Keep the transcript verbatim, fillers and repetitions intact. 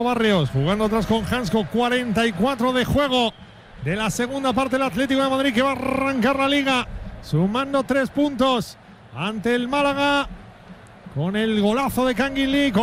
Barrios jugando atrás con Hansko, cuarenta y cuatro de juego de la segunda parte del Atlético de Madrid, que va a arrancar la liga sumando tres puntos ante el Málaga con el golazo de Kangin Lee.